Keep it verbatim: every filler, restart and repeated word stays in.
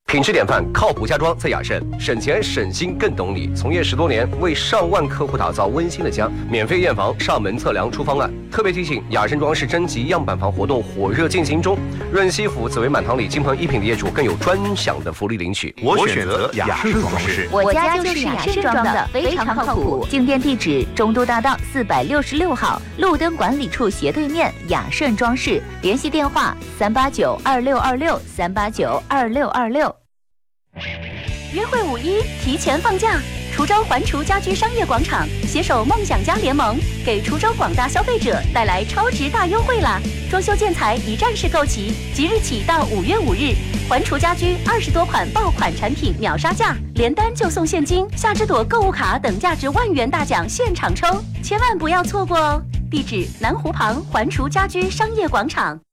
品质典范，靠谱家装在雅盛，省钱省心更懂你。从业十多年，为上万客户打造温馨的家，免费验房、上门测量出方案。特别提醒，雅盛装饰征集样板房活动火热进行中，润西府紫薇满堂里金鹏一品的业主更有专享的福利领取。 我选择雅盛装饰， 我家就是雅盛装的，非常靠谱。进店地址：中都大道四百六十六号，路灯管理处斜对面，雅盛装饰。联系电话：三八九二六二六三八九二六二六。 约会五一提前放假，滁州环滁家居商业广场携手梦想家联盟，给滁州广大消费者带来超值大优惠啦！装修建材一站式购齐，即日起到五月五日，环滁家居二十多款爆款产品秒杀价，连单就送现金、夏之朵购物卡等价值万元大奖现场抽，千万不要错过哦！地址：南湖旁环滁家居商业广场。